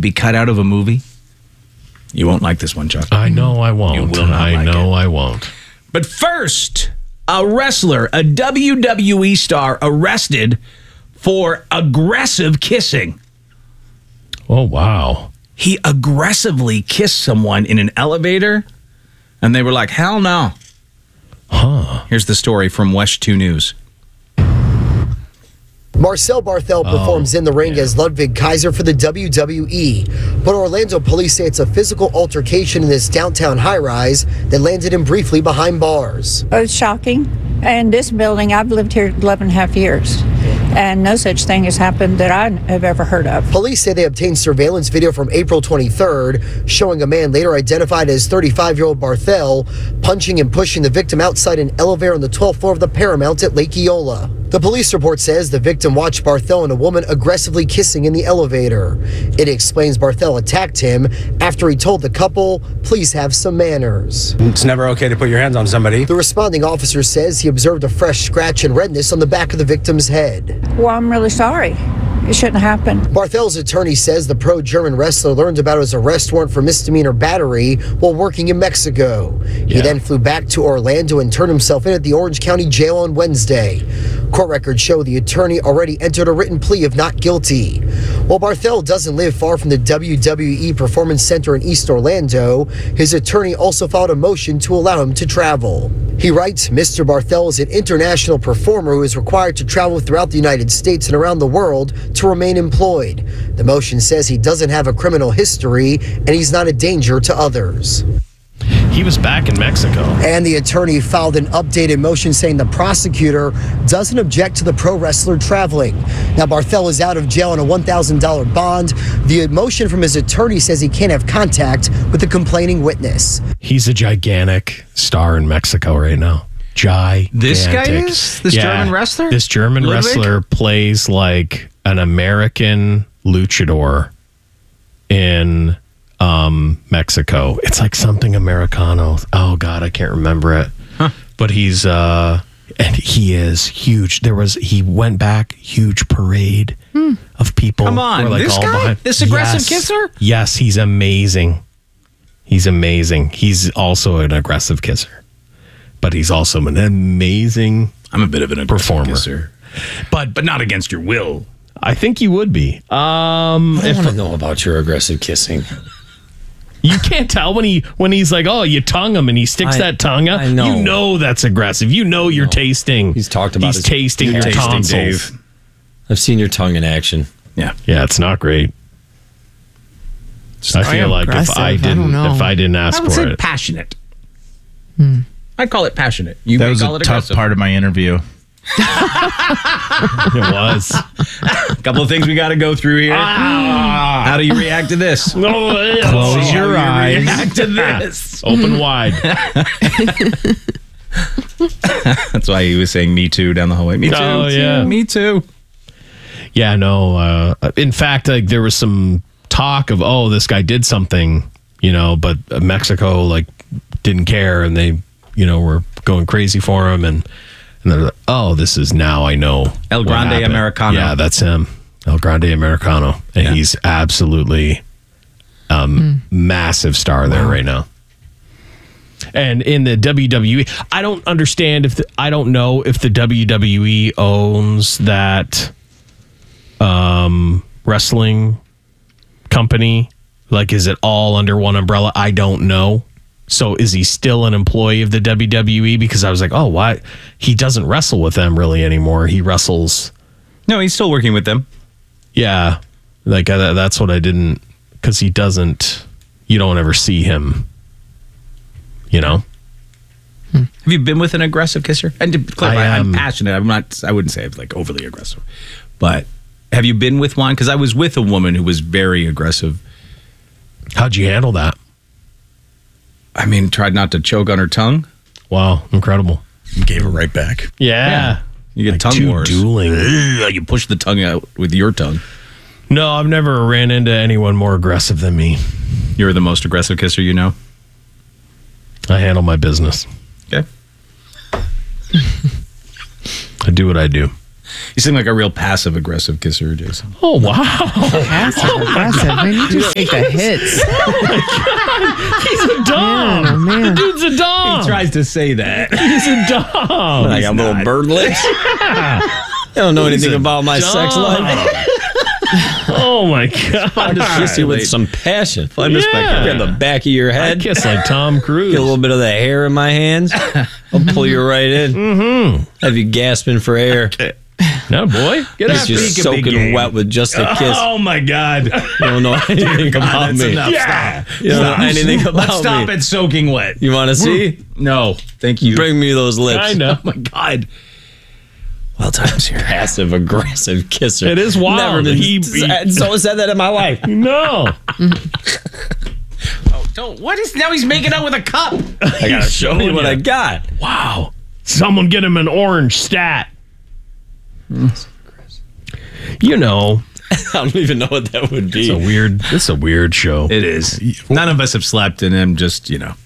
be cut out of a movie? You won't like this one, Chuck. I know I won't. You will not like it. I won't. But first, a wrestler, a WWE star, arrested for aggressive kissing. Oh, wow. He aggressively kissed someone in an elevator, and they were like, hell no. Huh. Here's the story from West 2 News. Marcel Barthel performs in the ring as Ludwig Kaiser for the WWE. But Orlando police say it's a physical altercation in this downtown high-rise that landed him briefly behind bars. It was shocking. And this building, I've lived here 11 and a half years, and no such thing has happened that I have ever heard of. Police say they obtained surveillance video from April 23rd showing a man later identified as 35-year-old Barthel punching and pushing the victim outside an elevator on the 12th floor of the Paramount at Lake Eola. The police report says the victim watched Barthel and a woman aggressively kissing in the elevator. It explains Barthel attacked him after he told the couple, please have some manners. It's never okay to put your hands on somebody. The responding officer says he observed a fresh scratch and redness on the back of the victim's head. Well, I'm really sorry. It shouldn't happen. Barthel's attorney says the pro-German wrestler learned about his arrest warrant for misdemeanor battery while working in Mexico. He then flew back to Orlando and turned himself in at the Orange County Jail on Wednesday. Court records show the attorney already entered a written plea of not guilty. While Barthel doesn't live far from the WWE Performance Center in East Orlando, his attorney also filed a motion to allow him to travel. He writes, Mr. Barthel is an international performer who is required to travel throughout the United States and around the world to remain employed. The motion says he doesn't have a criminal history and he's not a danger to others. He was back in Mexico. And the attorney filed an updated motion saying the prosecutor doesn't object to the pro wrestler traveling. Now, Barthel is out of jail on a $1,000 bond. The motion from his attorney says he can't have contact with the complaining witness. He's a gigantic star in Mexico right now. Gigantic. This guy is? This German wrestler? This German Ludwig? wrestler plays like an American luchador in Mexico. It's like something Americano. Oh God, I can't remember it. Huh. But he's and he is huge. He went back, huge parade of people. Come on, who are like this all guy? behind. This aggressive kisser? Yes, he's amazing. He's amazing. He's also an aggressive kisser. But he's also an amazing I'm a bit of an aggressive performer. kisser. But But not against your will. I think you would be. I want to know about your aggressive kissing. You can't tell when he's like, oh, you tongue him and he sticks that tongue out. I know. You know that's aggressive. You know you're tasting. He's talked about He's his tasting your tasting, tonsils. Dave. I've seen your tongue in action. Yeah. Yeah, it's not great. I feel like if I didn't ask I would for say it, passionate. I'd call it passionate. You That may was call a it tough aggressive. part of my interview. it was. A couple of things we got to go through here. How do you react to this? Close your eyes. React to this. Open wide. That's why he was saying "me too" down the hallway. Me too. Oh, yeah. Me too. Yeah, no. In fact, like there was some talk of, oh, this guy did something, but Mexico didn't care, and they, were going crazy for him, and they're like, oh, this is now I know. El what Grande happened. Americano. Yeah, that's him. El Grande Americano, and he's absolutely massive star there right now. And in the WWE, I don't understand I don't know if the WWE owns that wrestling company. Like, is it all under one umbrella? I don't know. So is he still an employee of the WWE? Because I was like, oh, why? He doesn't wrestle with them really anymore. He wrestles. No, he's still working with them. Yeah. Like, that's what I didn't, because he doesn't, you don't ever see him, Have you been with an aggressive kisser? And to clarify, I'm passionate. I wouldn't say I'm overly aggressive. But have you been with one? Because I was with a woman who was very aggressive. How'd you handle that? I mean, tried not to choke on her tongue. Wow, incredible. Gave it right back. Yeah. You get Like tongue two wars. dueling. You push the tongue out with your tongue. No, I've never ran into anyone more aggressive than me. You're the most aggressive kisser you know? I handle my business. Okay. I do what I do. You seem like a real passive aggressive kisser, Jason. Oh, wow. Passive aggressive. Man, you just take the hits. He's a dom. Man, oh, man. The dude's a dom. He tries to say that. He's a dom. I got little bird lips. I don't know anything about my sex life. Oh, my God. I'll just kiss you with some passion. Fun to spectate. Grab the back of your I head. kiss like Tom Cruise. Get a little bit of the hair in my hands. I'll pull you right in. Mm-hmm. Have you gasping for air. No, boy. Get Get after you it. Speak a big soaking game. wet with just a kiss. Oh my God! You don't know anything about That's me. enough. Yeah. Stop. You don't know anything about Let's stop me. it soaking wet. You want to see? No, thank you. Bring me those lips. I know. Oh my God. Well, times here. Passive aggressive kisser. It is wild. Never been He- someone said that in my life. No. Don't. What is now? He's making out with a cup. I gotta show you what I got. Wow. Someone get him an orange stat. You know, I don't even know what that would be. it's a weird show. It is. None of us have slept, and I'm just, Yeah.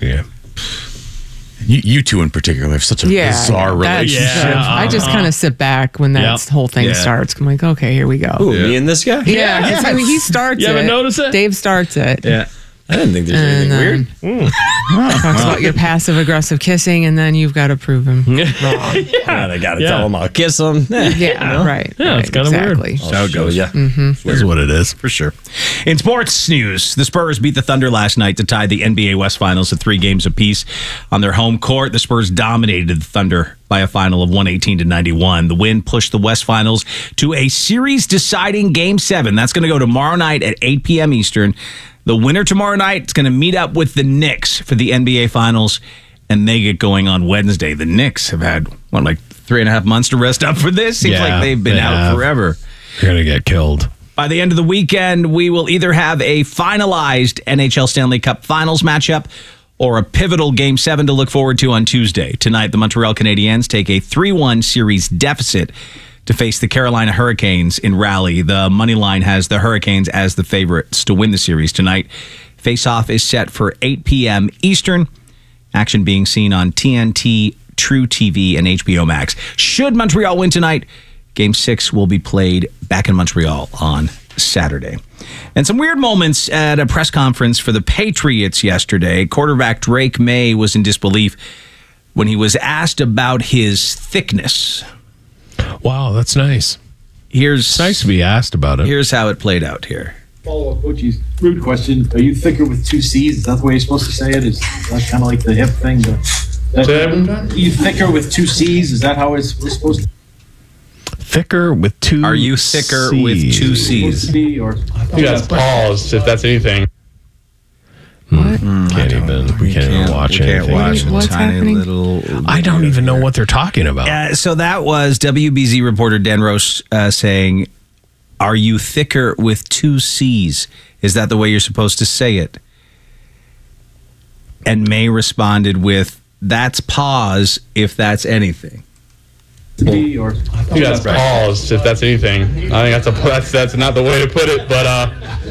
You two in particular have such a bizarre that's- relationship. I just kind of sit back when that Yep. whole thing Yeah. starts. I'm like, okay, here we go. Who, me and this guy? Yeah, 'cause, I mean, he starts You it. ever notice it? Dave starts it. yeah. I didn't think there's anything weird. Talks about your passive aggressive kissing, and then you've got to prove him wrong. God, I gotta Yeah. tell him I'll kiss him. Yeah, right. Yeah, it's right, kinda weird. exactly. How it goes. Yeah. That's what it is. For sure. In sports news, the Spurs beat the Thunder last night to tie the NBA West Finals at 3 games apiece. On their home court, the Spurs dominated the Thunder by a final of 118-91. The win pushed the West Finals to a series-deciding Game 7. That's going to go tomorrow night at 8 p.m. Eastern. The winner tomorrow night is going to meet up with the Knicks for the NBA Finals, and they get going on Wednesday. The Knicks have had, like 3.5 months to rest up for this? Seems Yeah, like they've been they out have. forever. You're going to get killed. By the end of the weekend, we will either have a finalized NHL Stanley Cup Finals matchup or a pivotal Game 7 to look forward to on Tuesday. Tonight, the Montreal Canadiens take a 3-1 series deficit to face the Carolina Hurricanes in Raleigh. The money line has the Hurricanes as the favorites to win the series tonight. Face-off is set for 8 p.m. Eastern. Action being seen on TNT, True TV, and HBO Max. Should Montreal win tonight, Game 6 will be played back in Montreal on Saturday. And some weird moments at a press conference for the Patriots yesterday. Quarterback Drake May was in disbelief when he was asked about his thickness. Wow, that's nice. It's nice to be asked about it. Here's how it played out here. Follow up, Coachy's rude question. Are you thicker with 2 C's? Is that the way you're supposed to say it? Is that kind of like the hip thing? Are you thicker with 2 C's? Is that how we're supposed to Thicker with 2 Are you thicker with 2 C's? be? Or You guys paused if that's anything. Can't even. We can't even watch we can't anything. watch a What's tiny happening? little. I don't even know what they're talking about. So that was WBZ reporter Dan Roche saying, "Are you thicker with 2 C's? Is that the way you're supposed to say it?" And May responded with, "That's pause if that's anything." be? Or You guys paused if that's anything. I think that's not the way to put it, but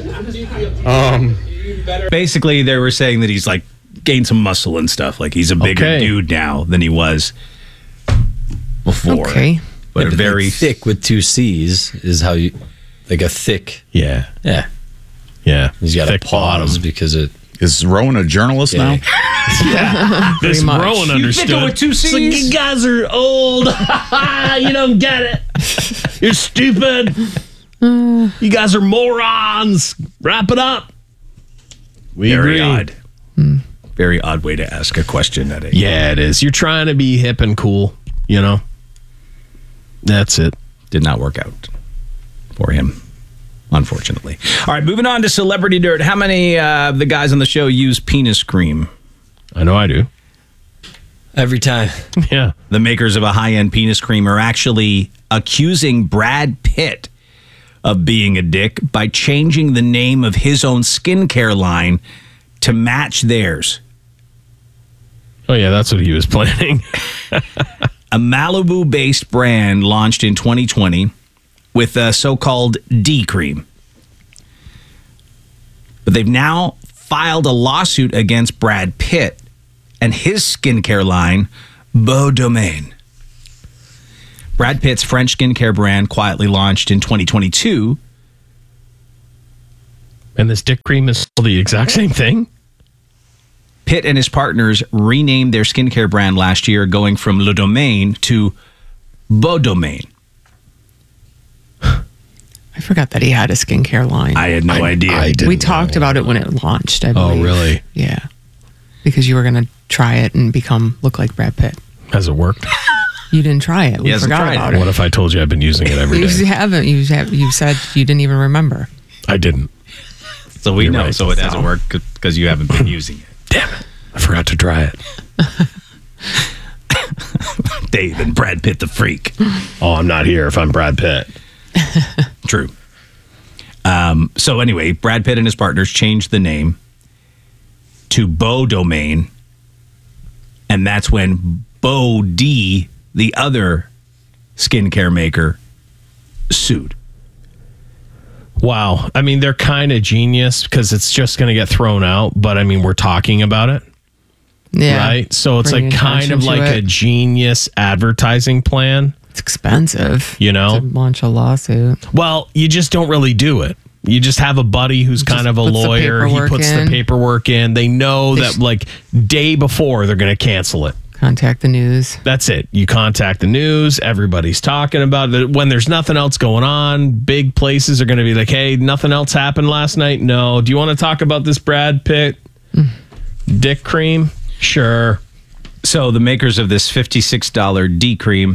Basically, they were saying that he's like gained some muscle and stuff. Like he's a bigger Okay. dude now than he was before. Okay. But Yeah, very thick with 2 C's is how you, like a thick. Yeah. Yeah. Yeah. He's got a Thick pause bottom. because it. Is Rowan a journalist now? This much. Rowan understood. thicker with 2 C's? It's like, you guys are old. You don't get it. You're stupid. You guys are morons. Wrap it up. We Very agree. odd. Very odd way to ask a question at a. Yeah, it is. You're trying to be hip and cool, you know? That's it. Did not work out for him, unfortunately. All right, moving on to Celebrity Dirt. How many of the guys on the show use penis cream? I know I do. Every time. Yeah. The makers of a high-end penis cream are actually accusing Brad Pitt of being a dick by changing the name of his own skincare line to match theirs. Oh, yeah, that's what he was planning. A Malibu-based brand launched in 2020 with a so-called D cream. But they've now filed a lawsuit against Brad Pitt and his skincare line, Beau Domaine. Brad Pitt's French skincare brand quietly launched in 2022. And this dick cream is still the exact same thing? Pitt and his partners renamed their skincare brand last year, going from Le Domaine to Beau Domaine. I forgot that he had a skincare line. I had no idea. We talked about it when it launched, I believe. Oh, really? Yeah. Because you were going to try it and look like Brad Pitt. Has it worked? You didn't try it. We forgot about it. What if I told you I've been using it every day? You haven't. You said you didn't even remember. I didn't. So we know. Right. So it hasn't worked because you haven't been using it. Damn it. I forgot to try it. Dave and Brad Pitt the freak. Oh, I'm not here if I'm Brad Pitt. True. So anyway, Brad Pitt and his partners changed the name to Beau Domaine. And that's when Beau D, the other skincare maker, sued. Wow. I mean, they're kind of genius because it's just going to get thrown out. But I mean, we're talking about it. Yeah. Right? So it's like kind of like a genius advertising plan. It's expensive. You know? To launch a lawsuit. Well, you just don't really do it. You just have a buddy who's kind of a lawyer. He puts the paperwork in. They know that like day before they're going to cancel it. Contact the news. That's it. You contact the news. Everybody's talking about it. When there's nothing else going on, big places are going to be like, hey, nothing else happened last night? No. Do you want to talk about this Brad Pitt dick cream? Sure. So the makers of this $56 D cream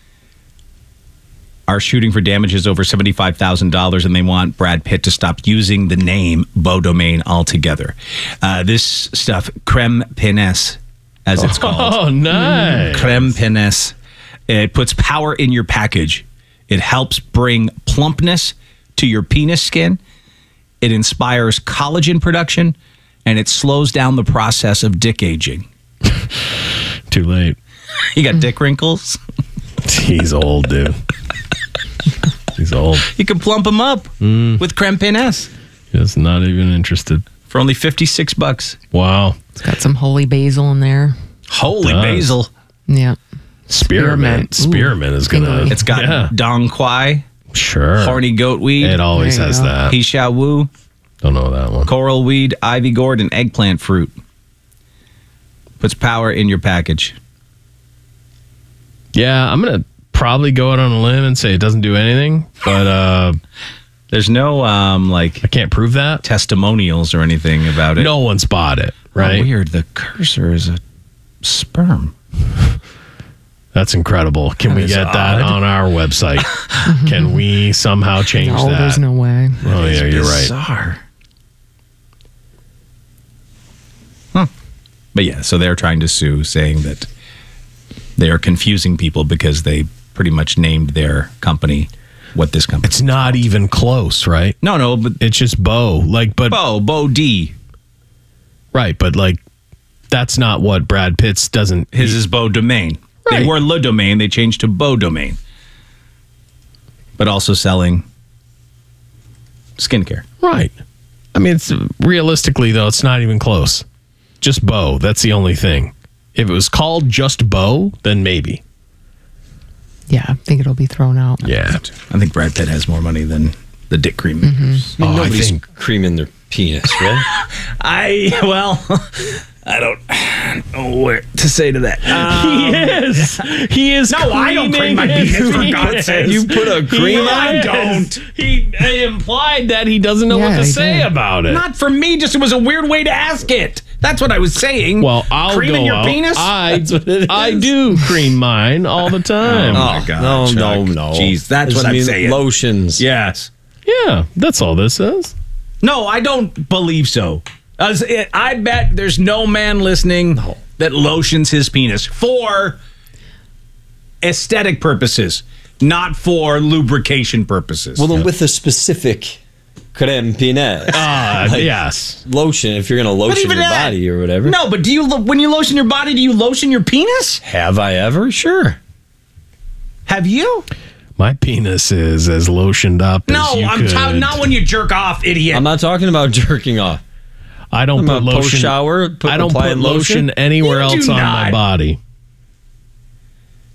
are shooting for damages over $75,000, and they want Brad Pitt to stop using the name Beau Domaine altogether. This stuff, creme pinesse, as it's called. Oh, nice. Creme pinesse. It puts power in your package. It helps bring plumpness to your penis skin. It inspires collagen production, and it slows down the process of dick aging. Too late. You got dick wrinkles? He's old, dude. He's old. You can plump him up with creme pinesse. He's not even interested. For only $56. Wow. It's got some holy basil in there. Holy basil. Yeah. Spearmint. Spearmint is going to... It's got Dong Quai. Sure. Horny goat weed. It always has that. He Sha Wu. Don't know that one. Coral weed, ivy gourd, and eggplant fruit. Puts power in your package. Yeah, I'm going to probably go out on a limb and say it doesn't do anything, but there's no I can't prove that testimonials or anything about it. No one's bought it, right? Oh, weird. The cursor is a sperm. That's incredible. Can we get that on our website? Can we somehow change that? No, there's no way. Oh yeah, you're right. Bizarre. But yeah, so they're trying to sue, saying that they are confusing people because they pretty much named their company what this company. It's not even close, right? No, but it's just Beau. Beau D. Right, but that's not what Brad Pitt's doesn't. His is Beau Domaine. Right. They were Le Domaine. They changed to Beau Domaine. But also selling skincare. Right. I mean, it's realistically though, it's not even close. Just Beau. That's the only thing. If it was called just Beau, then maybe. Yeah, I think it'll be thrown out. Yeah. I think Brad Pitt has more money than the dick cream makers. I mean, nobody's creaming their penis, right? I don't know what to say to that. He is. No, I don't cream my penis, for God's sake. You put a cream on? I don't. He implied that he doesn't know what to say about it. Not for me, just it was a weird way to ask it. That's what I was saying. Well, I'll Creaming go your out. penis? I do cream mine all the time. Oh my God, no. Jeez, that's what I'm saying. Lotions. Yes. Yeah, that's all this is. No, I don't believe so. I bet there's no man listening that lotions his penis for aesthetic purposes, not for lubrication purposes. Well, then with a specific creme pinesse. Yes. Lotion, if you're going to lotion your body or whatever. No, but when you lotion your body, do you lotion your penis? Have I ever? Sure. Have you? My penis is as lotioned up as you could. Not when you jerk off, idiot. I'm not talking about jerking off. I don't put lotion. Post-shower, I don't put lotion anywhere else on my body.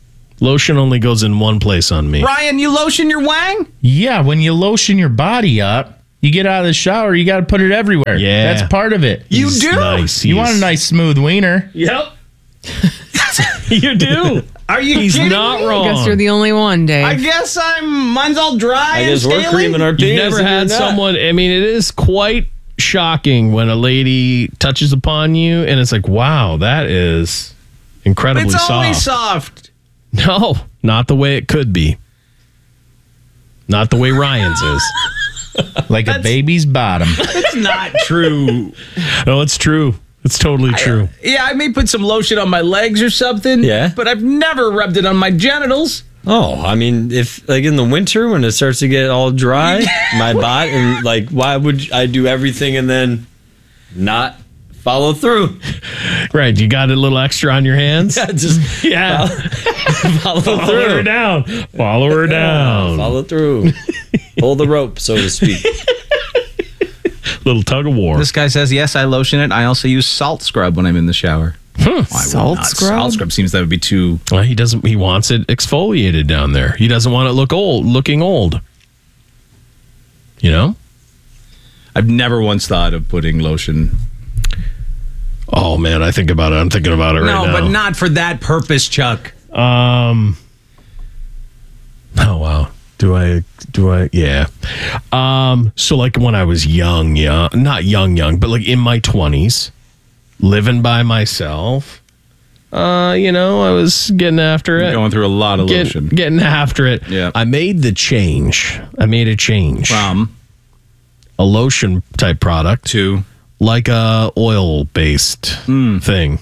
Lotion only goes in one place on me. Ryan, you lotion your wang? Yeah, when you lotion your body up, you get out of the shower, you got to put it everywhere. Yeah. That's part of it. You do? Nice. You want a nice smooth wiener. Yep. You do. Are you He's kidding not me? wrong. I guess you're the only one, Dave. I guess mine's all dry I guess and we're scaly. creaming our You've penis. never and had you're not. someone, I mean, it is quite shocking when a lady touches upon you and it's like, wow, that is incredibly It's soft. always soft. No, not the way it could be. Not the way Ryan's is. Like a baby's bottom. It's not true. No, it's true. It's totally true. Yeah, I may put some lotion on my legs or something. Yeah. But I've never rubbed it on my genitals. Oh, I mean, if like in the winter when it starts to get all dry, my body, and like, why would I do everything and then not follow through? Right. You got a little extra on your hands? Yeah, just Yeah. follow Follow her through. down. Follow her down. Follow through. Pull the rope, so to speak. Little tug of war. This guy says, yes, I lotion it. I also use salt scrub when I'm in the shower. Salt scrub? Salt scrub seems that would be too... Well, he doesn't. He wants it exfoliated down there. He doesn't want it looking old. You know? I've never once thought of putting lotion. Oh man, I think about it. I'm thinking about it right now. No, but not for that purpose, Chuck. Oh wow. Do I? Yeah. So like when I was young, not young, but like in my 20s, living by myself, I was getting after it. Going through a lot of lotion. Getting after it. Yeah. I made a change From a lotion type product to like a oil based thing.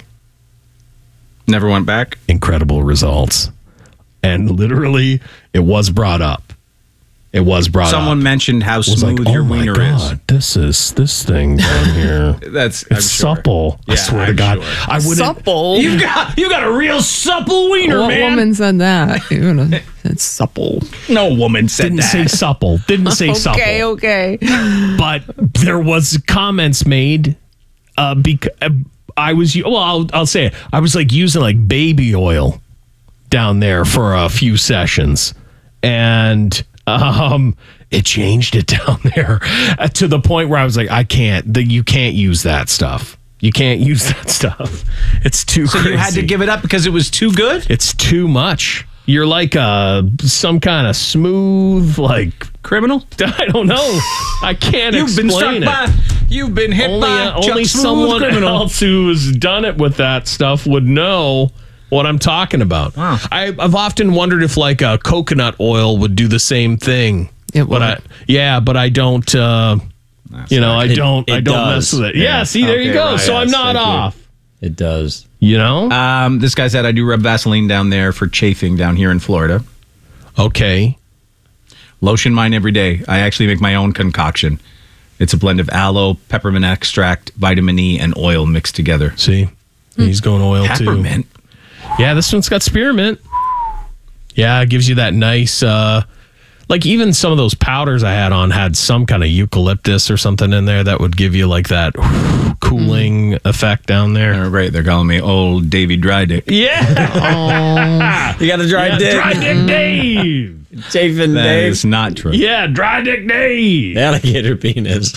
never went back. Incredible results. And literally, it was brought up. Someone mentioned how was smooth like, your oh my wiener God, is. this thing down here. That's It's supple. I Yeah, swear to I'm God. sure. I wouldn't. Supple. You got a real supple wiener, What man. woman said that? It's supple. No woman said Didn't that. say supple. Didn't say supple. Okay. But there was comments made because I was. Well, I'll say it. I was like using like baby oil down there for a few sessions, and it changed it down there to the point where I was like, you can't use that stuff. You can't use that stuff. It's too So crazy. you had to give it up because it was too good? It's too much. You're like some kind of smooth, like Criminal? I don't know. I can't explain it. You've been hit by Only Chuck someone Smooth criminal. else who's done it with that stuff would know what I'm talking about. Wow. I've often wondered if like a coconut oil would do the same thing. It would. But I don't. I don't It mess does. with it. Yeah. See, there you Okay, go. right, So I'm yes, not thank you. off. It does. You know. This guy said I do rub Vaseline down there for chafing down here in Florida. Okay. Lotion mine every day. I actually make my own concoction. It's a blend of aloe, peppermint extract, vitamin E, and oil mixed together. See, he's going oil too. Peppermint. Yeah, this one's got spearmint. Yeah, it gives you that nice, like even some of those powders I had on had some kind of eucalyptus or something in there that would give you like that cooling effect down there. Right, they're calling me old Davy Dry Dick. Yeah. You got a dry dick. Dry Dick Dave. Chafing That Dave. is not true. Yeah, Dry Dick Dave. Alligator penis.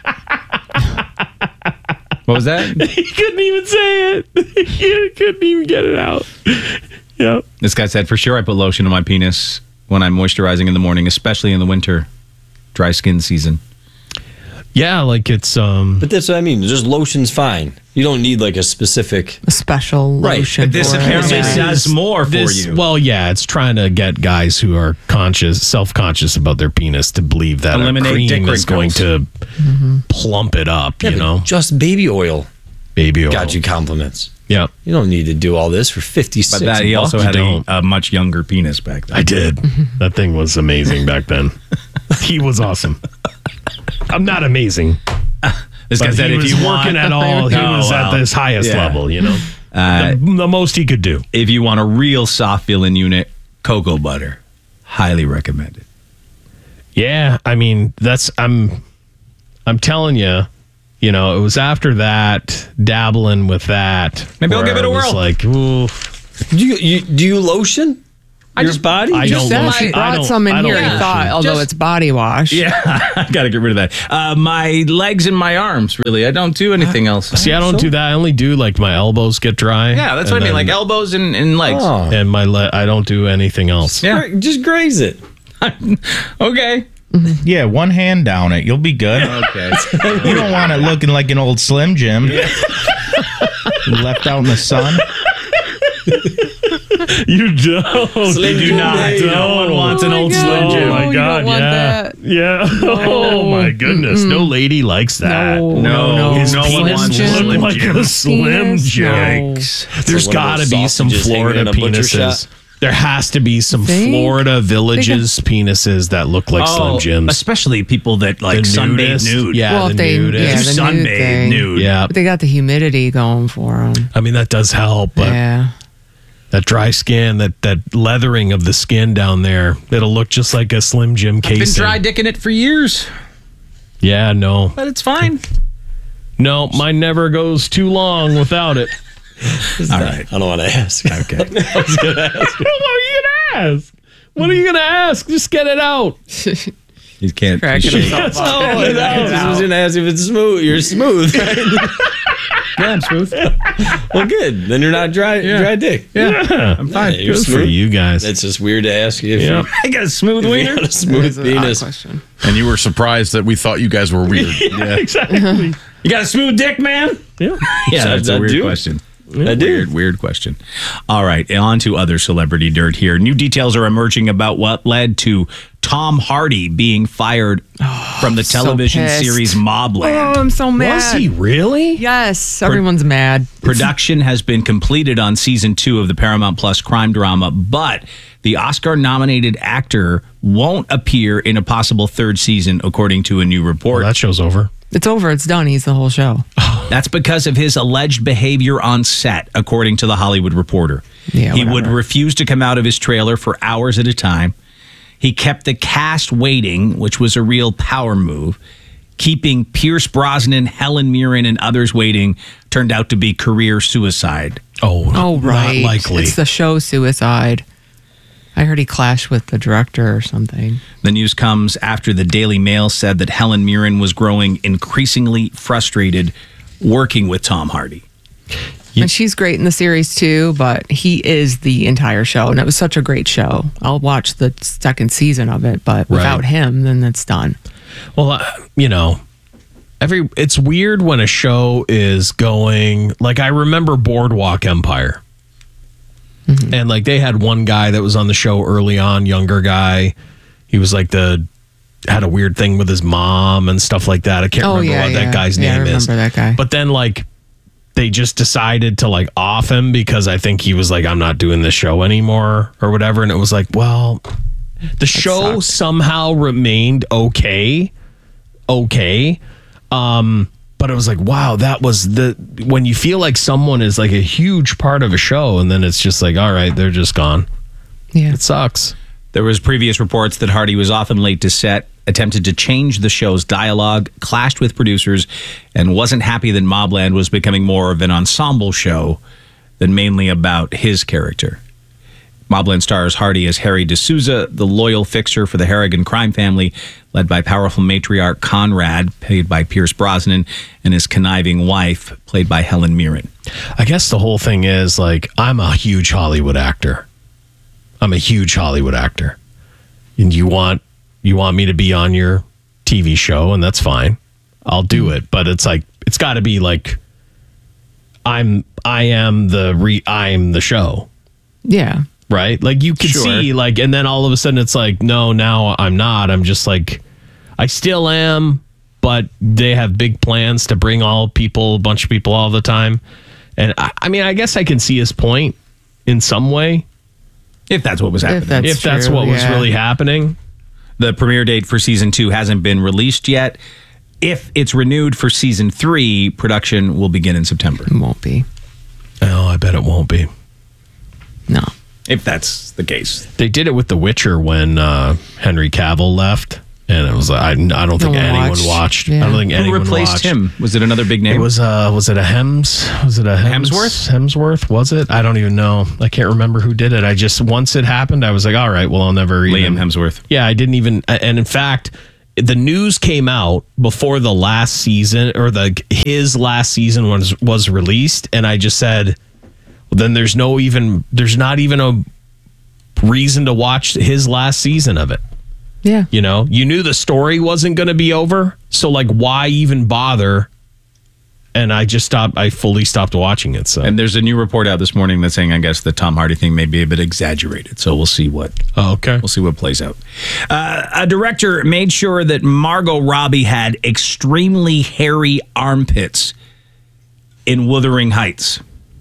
What was that? He couldn't even say it. He couldn't even get it out. Yep. This guy said, for sure I put lotion on my penis when I'm moisturizing in the morning, especially in the winter, dry skin season. Yeah, like it's But that's what I mean. Just lotion's fine. You don't need like a specific. A special Right, lotion. but this for it. apparently Yeah. does more for you. Well, yeah, it's trying to get guys who are self-conscious about their penis to believe that Eliminate a cream dick is going to plump it up, Yeah, you but know? just baby oil. Baby oil. Got you compliments. Yeah, You don't need to do all this for 56 But that he also bucks. had don't. a much younger penis back then. I did. That thing was amazing back then. He was awesome. I'm not amazing. This guy But said, he if was you working want, at all, he Oh, was at well. this highest Yeah. level, you know? The most he could do. if you want a real soft feeling unit, cocoa butter, highly recommended. Yeah, I mean, I'm telling you, you know, it was after that, dabbling with that. Maybe I'll where give it a I was whirl. Like, ooh. Do you lotion? Your body? I Just don't. said she brought some in here. He thought, although it's body wash. Yeah, I got to get rid of that. My legs and my arms, really. I don't do anything else. See, I don't do that. I only do like my elboes get dry. Yeah, that's what I mean. Like elbows and legs. Oh. And I don't do anything else. Yeah. Just graze it. Okay. Yeah, one hand down it. You'll be good. Okay. You don't want it looking like an old Slim Jim. Left out in the sun. You don't. Slim You do Jim not. Day. No one wants an old God. Slim Jim. Oh, Oh my you God, don't want yeah. that. Yeah. Oh my goodness. No lady likes that. No. His no one penis wants look Slim like Jim. a Slim Penis? Jim. No. There's like one got of to those be some sausages hanging Florida in a butcher penises. shop. There has to be some Think? Florida villages penises that look like Slim Jims. Especially people that like The sunbathe nudist. nude. Yeah, Well, the if they- nudist. yeah, the nude Sunbathe thing. nude. Yeah. But they got the humidity going for them. I mean, that does help, but Yeah. that dry skin, that leathering of the skin down there, it'll look just like a Slim Jim I've been casing. dry dicking it for years, Yeah, no. but it's fine. No, mine never goes too long without it. All right. I don't want to ask. Okay. What are you going to ask? What are you going to ask? Just get it out. You can't. Cracking himself up. I was going to ask if it's smooth. You're smooth, right? Yeah, I'm smooth. Well, good. Then you're not dry dick. Yeah, I'm fine. You're good for smooth. you guys. It's just weird to ask you if Yeah. you I got a smooth wiener. got a smooth That's an odd penis. question. And you were surprised that we thought you guys were weird. Yeah, exactly. You got a smooth dick, man? Yeah. Yeah, that's a I weird do. question. I do. Weird question. All right, on to other celebrity dirt here. New details are emerging about what led to Tom Hardy being fired from the television pissed. series Oh, Mobland. I'm so mad. Was he really? Yes, everyone's mad. Production has been completed on season 2 of the Paramount Plus crime drama, but the Oscar-nominated actor won't appear in a possible third season, according to a new report. Well, that show's over. It's over. It's done. He's the whole show. That's because of his alleged behavior on set, according to the Hollywood Reporter. Yeah, he would whatever. refuse to come out of his trailer for hours at a time. He kept the cast waiting, which was a real power move. Keeping Pierce Brosnan, Helen Mirren, and others waiting turned out to be career suicide. Oh, right. Not likely. It's the show Suicide. I heard he clashed with the director or something. The news comes after the Daily Mail said that Helen Mirren was growing increasingly frustrated working with Tom Hardy. And she's great in the series too, but he is the entire show. And it was such a great show. I'll watch the second season of it, but without him, then it's done. Well, it's weird when a show is going, like I remember Boardwalk Empire. Mm-hmm. And like they had one guy that was on the show early on, younger guy. He was like had a weird thing with his mom and stuff like that. I can't remember what that guy's name is. I remember that guy. But then like they just decided to like off him because I think he was like, I'm not doing this show anymore or whatever. And it was like, well, the show sucked. somehow remained okay. But it was like, wow, that was when you feel like someone is like a huge part of a show and then it's just like, all right, they're just gone. Yeah. It sucks. There was previous reports that Hardy was often late to set, attempted to change the show's dialogue, clashed with producers, and wasn't happy that Mobland was becoming more of an ensemble show than mainly about his character. Mobland stars Hardy as Harry D'Souza, the loyal fixer for the Harrigan crime family, led by powerful matriarch Conrad, played by Pierce Brosnan, and his conniving wife, played by Helen Mirren. I guess the whole thing is like, I'm a huge Hollywood actor. And you want me to be on your TV show, and that's fine. I'll do it. But it's like, it's got to be like, I'm the show. Yeah. Right? Like you could see like, and then all of a sudden it's like, no, now I'm not. I'm just like, I still am, but they have big plans to bring a bunch of people all the time. And I mean, I guess I can see his point in some way. If that's what was happening. If that's what was really happening. The premiere date for season 2 hasn't been released yet. If it's renewed for season 3, production will begin in September. It won't be. Oh, I bet it won't be. No. If that's the case. They did it with The Witcher when Henry Cavill left. And it was I don't think anyone watched. Yeah. I don't think anyone replaced watched. him? Was it another big name? It was it a Hemsworth? Hemsworth, was it? I don't even know. I can't remember who did it. I just, once it happened, I was like, all right, well, I'll never Liam Hemsworth. Yeah, I didn't even, and in fact, the news came out before the last season, or his last season was released, and I just said, well, then there's not even a reason to watch his last season of it. Yeah. You know, you knew the story wasn't going to be over, so like, why even bother? And I fully stopped watching it. So, And there's a new report out this morning that's saying, I guess, the Tom Hardy thing may be a bit exaggerated. So we'll see what. We'll see what plays out. A director made sure that Margot Robbie had extremely hairy armpits in Wuthering Heights.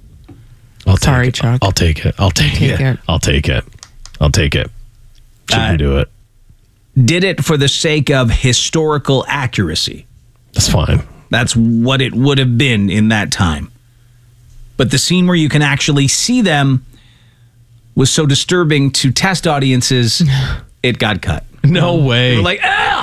Sorry, Chuck. I'll take it. I'll take it. I'll take it. Shouldn't do it. Did it for the sake of historical accuracy. That's fine. That's what it would have been in that time. But the scene where you can actually see them was so disturbing to test audiences, it got cut. No way. We're like,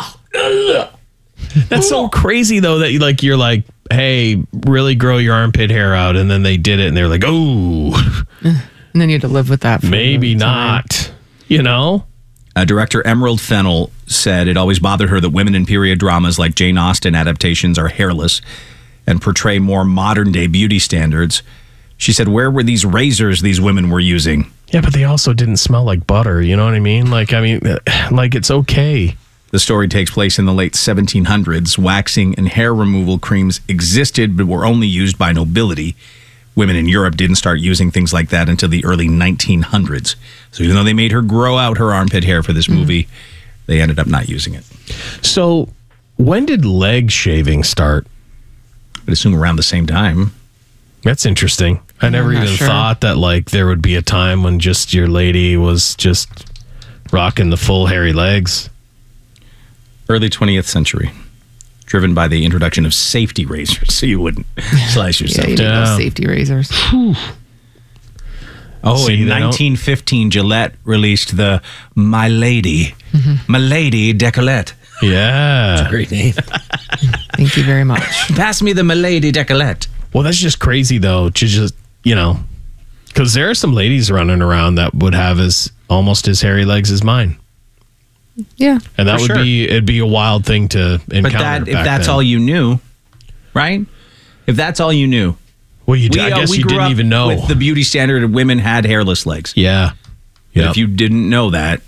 ugh. That's so crazy though that you're like, hey, really grow your armpit hair out, and then they did it, and they're like, oh, and then you had to live with that. Maybe not. You know. Director Emerald Fennell said it always bothered her that women in period dramas like Jane Austen adaptations are hairless and portray more modern-day beauty standards. She said, where were these razors these women were using? Yeah, but they also didn't smell like butter. You know what I mean? Like it's okay. The story takes place in the late 1700s. Waxing and hair removal creams existed but were only used by nobility. Women in Europe didn't start using things like that until the early 1900s. So even though they made her grow out her armpit hair for this movie, they ended up not using it. So when did leg shaving start? I'd assume around the same time. That's interesting. I never even thought that like there would be a time when just your lady was just rocking the full hairy legs. Early 20th century. Driven by the introduction of safety razors, so you wouldn't slice yourself. Yeah, you need those safety razors. Oh, in 1915, Gillette released the My Lady Decolette. Yeah. That's a great name. Thank you very much. Pass me the My Lady Decolette. Well, that's just crazy, though, to just, because there are some ladies running around that would have almost as hairy legs as mine. Yeah. And that it'd be a wild thing to encounter. But if that's all you knew, right? If that's all you knew. Well, I guess you didn't even know. With the beauty standard of women had hairless legs. Yeah. But if you didn't know that.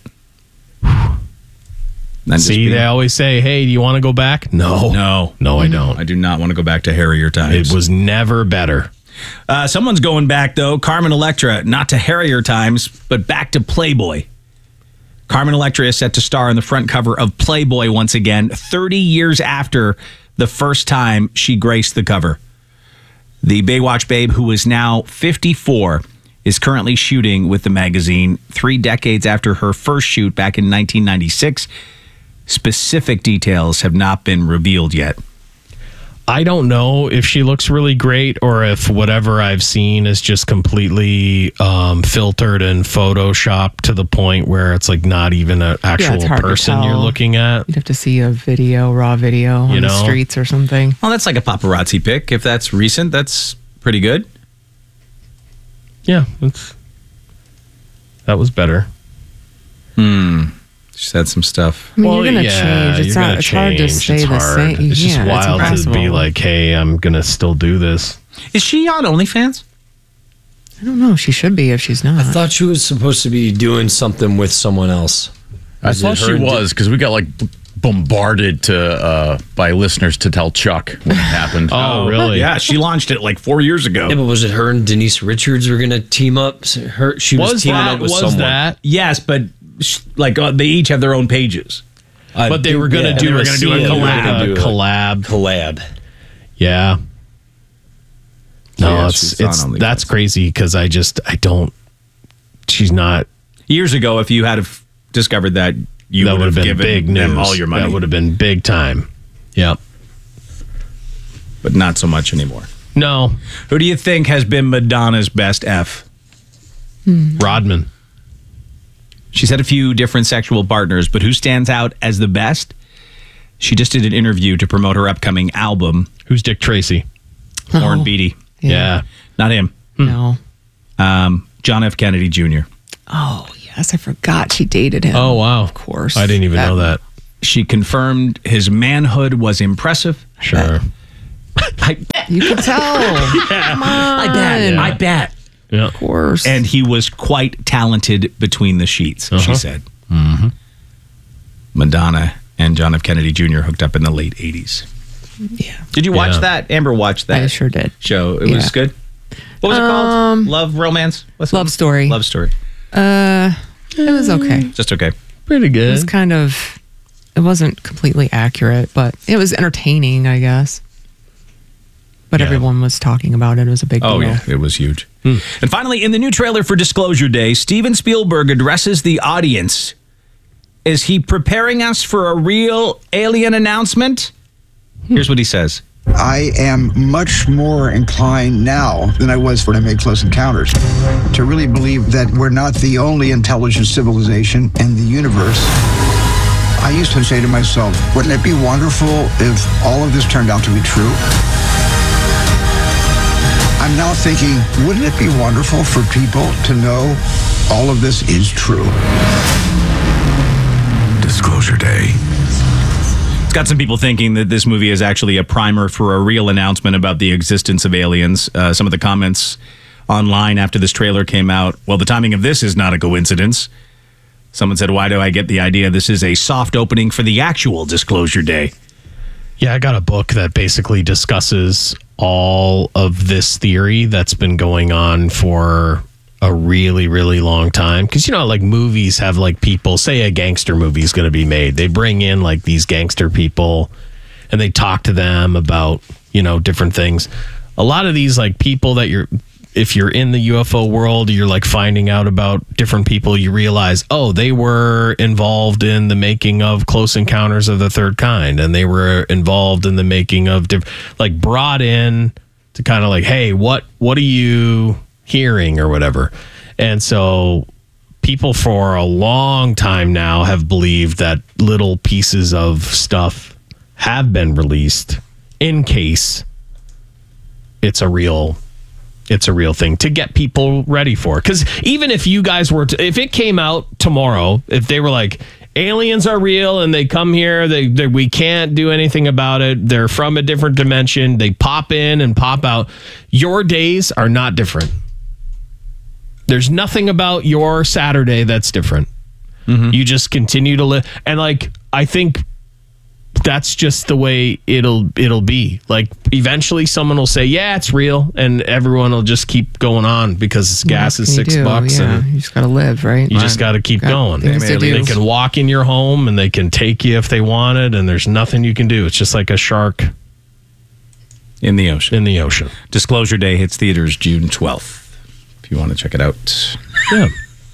They always say, hey, do you want to go back? No, I don't. I do not want to go back to hairier times. It was never better. Someone's going back, though. Carmen Electra, not to hairier times, but back to Playboy. Carmen Electra is set to star on the front cover of Playboy once again, 30 years after the first time she graced the cover. The Baywatch babe, who is now 54, is currently shooting with the magazine 3 decades after her first shoot back in 1996. Specific details have not been revealed yet. I don't know if she looks really great or if whatever I've seen is just completely filtered and photoshopped to the point where it's like not even an actual person you're looking at. You'd have to see a raw video on the streets or something. Well, that's like a paparazzi pic. If that's recent, that's pretty good. Yeah, that was better. She said some stuff. I mean, you're going to change. It's hard to stay the same. It's just wild to be like, hey, I'm going to still do this. Is she on OnlyFans? I don't know. She should be if she's not. I thought she was supposed to be doing something with someone else. I thought she was, because we got like bombarded by listeners to tell Chuck when it happened. Oh, really? Yeah, she launched it like 4 years ago. Yeah, but was it her and Denise Richards were going to team up? She was teaming up with someone. Yes, but they each have their own pages. But they were going to do a collab. Yeah. No, that's crazy because I don't. She's not. Years ago, if you had discovered that, you would have given big news. them all your money. That would have been big time. Yep. But not so much anymore. No. Who do you think has been Madonna's best F? Rodman. She's had a few different sexual partners, but who stands out as the best? She just did an interview to promote her upcoming album. Who's Dick Tracy? Warren Beatty. Yeah. Not him. No. John F. Kennedy Jr. Oh, yes. I forgot she dated him. Oh, wow. Of course. I didn't even know that. She confirmed his manhood was impressive. Sure. You can tell. Come on. I bet. Yeah. Of course. And he was quite talented between the sheets, she said. Mm-hmm. Madonna and John F. Kennedy Jr. hooked up in the late 80s. Yeah. Did you watch that? Amber watched that. I sure did. Show. It was good. What was it called? Love Romance? Love Story. Love Story. It was okay. Just okay. Pretty good. It was kind of, it wasn't completely accurate, but it was entertaining, I guess. But everyone was talking about it. It was a big deal. Oh, yeah. It was huge. And finally, in the new trailer for Disclosure Day, Steven Spielberg addresses the audience. Is he preparing us for a real alien announcement? Here's what he says. I am much more inclined now than I was when I made Close Encounters to really believe that we're not the only intelligent civilization in the universe. I used to say to myself, wouldn't it be wonderful if all of this turned out to be true? I'm now thinking, wouldn't it be wonderful for people to know all of this is true? Disclosure Day. It's got some people thinking that this movie is actually a primer for a real announcement about the existence of aliens. Some of the comments online after this trailer came out, well, the timing of this is not a coincidence. Someone said, why do I get the idea this is a soft opening for the actual Disclosure Day? Yeah, I got a book that basically discusses all of this theory that's been going on for a really, really long time. Because, you know, like movies have like people, say a gangster movie is going to be made. They bring in like these gangster people and they talk to them about, you know, different things. A lot of these like people that if you're in the UFO world, you're like finding out about different people, you realize, oh, they were involved in the making of Close Encounters of the Third Kind. And they were involved in the making of like brought in to kind of like, hey, what are you hearing or whatever. And so people for a long time now have believed that little pieces of stuff have been released in case it's a real thing to get people ready for. Because even if you guys were if it came out tomorrow, if they were like, aliens are real and they come here, we can't do anything about it, they're from a different dimension, they pop in and pop out, your days are not different. There's nothing about your Saturday that's different. Mm-hmm. You just continue to live. And like, I think that's just the way it'll be. Like eventually someone will say, yeah, it's real. And everyone will just keep going on because gas is $6. Yeah, and you just got to live, right? You just got to keep going. They can walk in your home and they can take you if they wanted. And there's nothing you can do. It's just like a shark in the ocean. Disclosure Day hits theaters June 12th. You want to check it out. Yeah.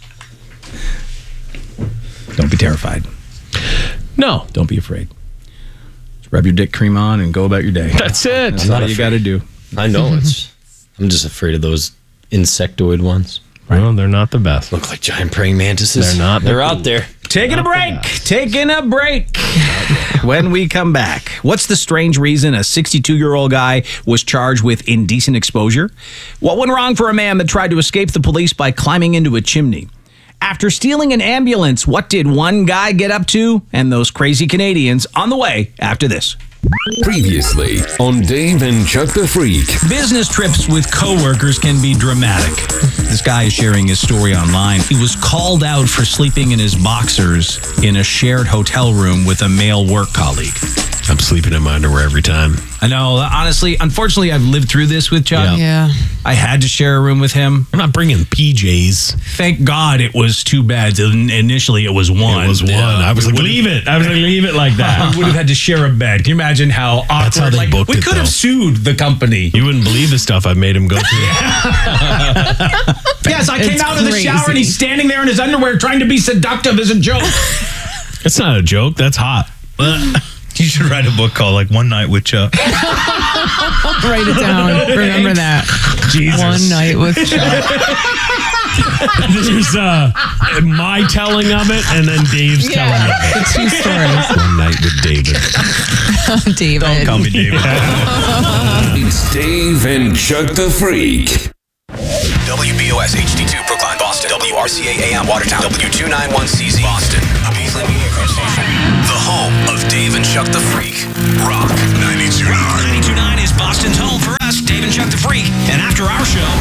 Don't be terrified. No. Don't be afraid. Just rub your dick cream on and go about your day. That's it. That's all you got to do. I know. I'm just afraid of those insectoid ones. Right. Well, they're not the best. Look like giant praying mantises. They're not. They're out there. Taking a break. When we come back, what's the strange reason a 62-year-old guy was charged with indecent exposure? What went wrong for a man that tried to escape the police by climbing into a chimney? After stealing an ambulance, what did one guy get up to? And those crazy Canadians on the way after this. Previously on Dave and Chuck the Freak. Business trips with coworkers can be dramatic. This guy is sharing his story online. He was called out for sleeping in his boxers in a shared hotel room with a male work colleague. I'm sleeping in my underwear every time. I know. Honestly, unfortunately, I've lived through this with Chuck. Yeah. I had to share a room with him. I'm not bringing PJs. Thank God it was 2 beds. Initially, it was 1. It was 1. I was like, leave it. I was like, leave it like that. We would have had to share a bed. Can you imagine how awkward? That's how they booked we it, could have sued the company. You wouldn't believe the stuff I've made him go through. Yes, I came out of the shower and he's standing there in his underwear trying to be seductive as a joke. It's not a joke. That's hot. You should write a book called like One Night with Chuck. Write it down. Remember that. Jesus. One Night with Chuck. There's my telling of it and then Dave's telling of it. The two stories. One night with David. David. Don't call me David. It's Dave and Chuck the Freak. WBOS HD2 Brookline, Boston. WRCA AM Watertown. W291CZ Boston. A Beasley Media Group station. The home of Dave and Chuck the Freak. Rock 92.9. 92.9 is Boston's home for us, Dave and Chuck the Freak. And after our show,